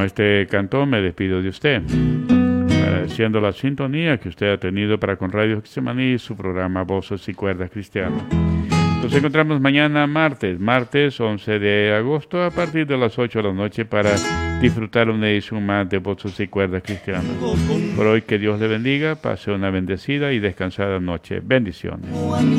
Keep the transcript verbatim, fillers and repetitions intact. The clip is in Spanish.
Con este canto me despido de usted, agradeciendo la sintonía que usted ha tenido para con Radio Getsemaní y su programa Voces y Cuerdas Cristianas. Nos encontramos mañana martes, martes once de agosto a partir de las ocho de la noche para disfrutar una edición más de Voces y Cuerdas Cristianas. Por hoy que Dios le bendiga, pase una bendecida y descansada noche. Bendiciones.